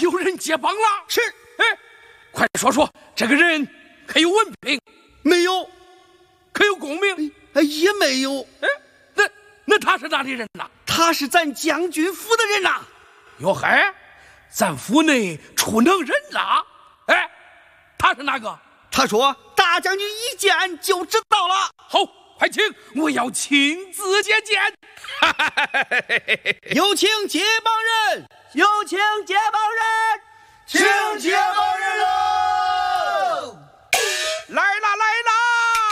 有人接帮了。 是。 哎，快说说这个人可有文凭？ 没有。 可有功名？ 也没有。 哎，那他是哪里人呐？ 他是咱将军府的人呐。 哟嗨，咱府内出能人啦。哎，他是哪个？ 他说大将军一见就知道了。 好，快请，我要亲自接见。 有请接帮人，有请接帮人， 请接帮人了。